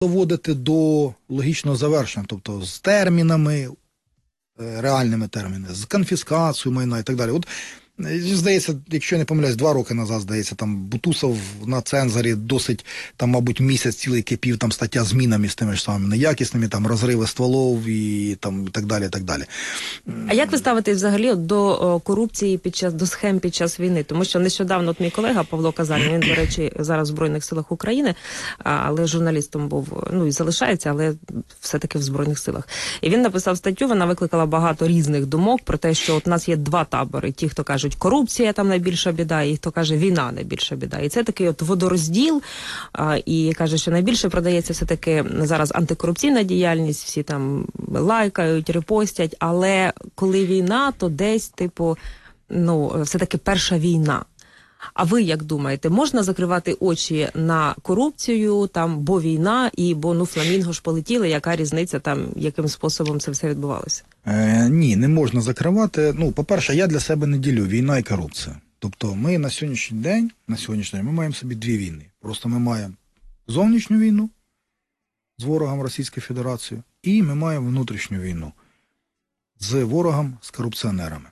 доводити до логічного завершення, тобто з термінами, реальними термінами, з конфіскацією майна і так далі. От, здається, якщо я не помиляюсь, 2 роки назад, здається, там Бутусов на цензорі досить, там, мабуть, місяць цілий кипів, там стаття з мінами, з тими ж самими неякісними, там розриви стволов і там і так далі, і так далі. А як ви ставитесь взагалі до корупції до схем під час війни? Тому що нещодавно мій колега Павло Казань, він, до речі, зараз в Збройних силах України, але журналістом був, ну і залишається, але все-таки в Збройних силах. І він написав статтю, вона викликала багато різних думок про те, що от у нас є 2 табори. Ті, хто кажуть, корупція там найбільша біда, і хто каже, війна найбільша біда. І це такий от водорозділ, і каже, що найбільше продається все-таки зараз антикорупційна діяльність, всі там лайкають, репостять, але коли війна, то десь, типу, ну, все-таки перша війна. А ви як думаєте, можна закривати очі на корупцію, там, бо війна, і бо, ну, фламінго ж полетіли, яка різниця там, яким способом це все відбувалося? Ні, не можна закривати. Ну, по-перше, я для себе не ділю війна і корупція. Тобто ми на сьогоднішній день ми маємо собі 2 війни. Просто ми маємо зовнішню війну з ворогом Російської Федерації, і ми маємо внутрішню війну з ворогом, з корупціонерами.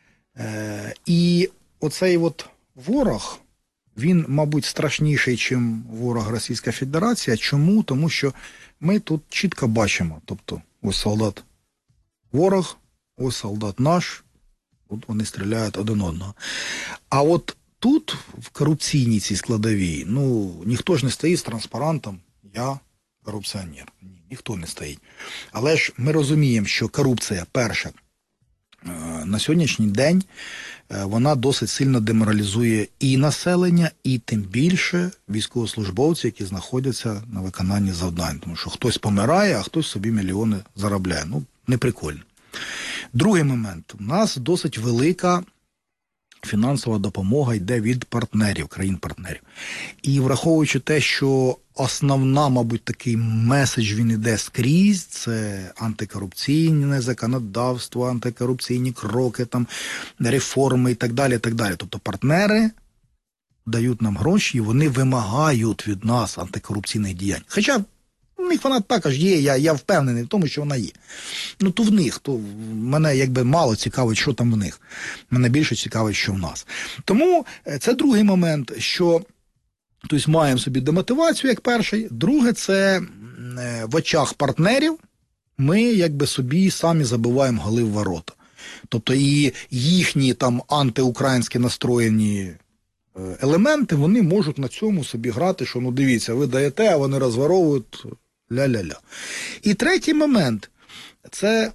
І оцей от ворог, він, мабуть, страшніший, ніж ворог Російська Федерація. Чому? Тому що ми тут чітко бачимо, тобто, ось солдат ворог, ось солдат наш, от вони стріляють один одного. А от тут, в корупційній цій складовій, ну, ніхто ж не стоїть з транспарантом «Я корупціонер». Ні, ніхто не стоїть. Але ж ми розуміємо, що корупція, перша, на сьогоднішній день вона досить сильно деморалізує і населення, і тим більше військовослужбовців, які знаходяться на виконанні завдань. Тому що хтось помирає, а хтось собі мільйони заробляє. Ну, не прикольно. Другий момент. У нас досить велика фінансова допомога йде від партнерів, країн-партнерів. І враховуючи те, що основна, мабуть, такий меседж він іде скрізь, це антикорупційне законодавство, антикорупційні кроки, там, реформи і так далі, і так далі. Тобто партнери дають нам гроші і вони вимагають від нас антикорупційних діянь. Хоча у них вона також є, я впевнений в тому, що вона є. Ну, то в них, то мене якби мало цікавить, що там в них. Мене більше цікавить, що в нас. Тому це другий момент, що тобто, маємо собі демотивацію, як перший. Друге, це в очах партнерів ми якби собі самі забиваємо голи в ворота. Тобто і їхні там антиукраїнські настроєні елементи, вони можуть на цьому собі грати, що, ну, дивіться, ви даєте, а вони розворовують ля-ля-ля. І третій момент – це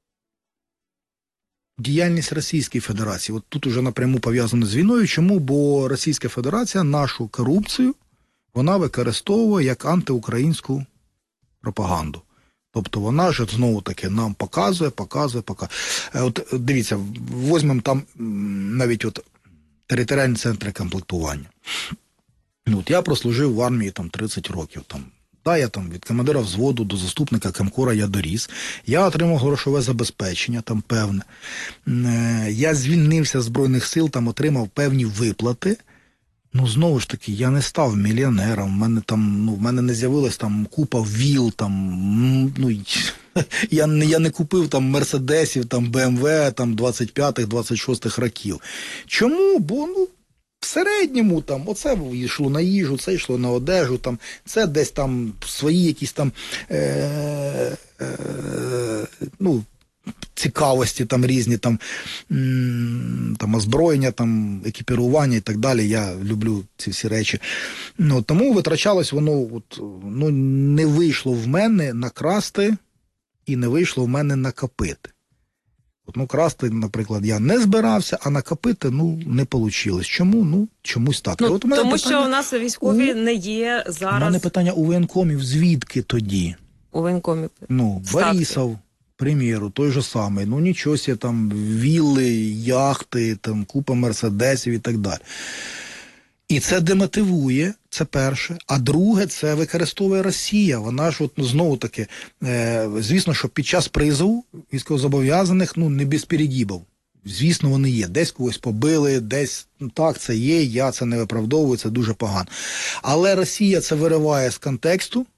діяльність Російської Федерації. От тут уже напряму пов'язано з війною. Чому? Бо Російська Федерація нашу корупцію, вона використовує як антиукраїнську пропаганду. Тобто вона ж знову-таки нам показує. От дивіться, візьмемо там навіть от територіальні центри комплектування. От я прослужив в армії там 30 років. Я там від командира взводу до заступника комкора я доріс. Я отримав грошове забезпечення, там певне. Я звільнився з Збройних сил, там отримав певні виплати. Ну, знову ж таки, я не став мільйонером. В мене не з'явилась там купа віл, там, ну, я не купив там мерседесів, там БМВ, там 25-х, 26-х років. Чому? Бо, ну, в середньому там, оце йшло на їжу, це йшло на одежу, там, це десь там свої якісь там, ну, цікавості там різні, там озброєння, там, екіпірування і так далі. Я люблю ці всі речі. Ну, тому витрачалось воно, от, ну, не вийшло в мене накрасти і не вийшло в мене накопити. От, ну, красти, наприклад, я не збирався, а накопити, ну, не вийшло. Чому? Ну, чомусь так. Ну, от тому питання, що у нас військові не є зараз... У мене питання у воєнкомів, звідки тоді? У воєнкомів. Ну, Борисов, приміру, той же самий. Ну, нічого себе, там, вілли, яхти, там, купа мерседесів і так далі. І це демотивує, це перше. А друге, це використовує Росія. Вона ж, от, ну, знову-таки, звісно, що під час призову військовозобов'язаних, ну, не без перегибів. Звісно, вони є. Десь когось побили, десь, ну, так, це є, я це не виправдовую, це дуже погано. Але Росія це вириває з контексту,